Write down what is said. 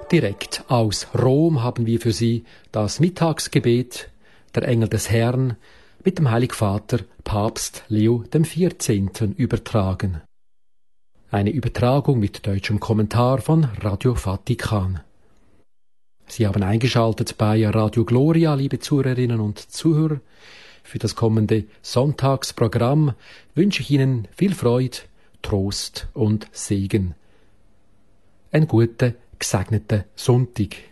Direkt aus Rom haben wir für Sie das Mittagsgebet der Engel des Herrn mit dem Heiligvater Papst Leo XIV. Übertragen. Eine Übertragung mit deutschem Kommentar von Radio Vatikan. Sie haben eingeschaltet bei Radio Gloria, liebe Zuhörerinnen und Zuhörer. Für das kommende Sonntagsprogramm wünsche ich Ihnen viel Freude, Trost und Segen. Ein guter, gesegneter Sonntag.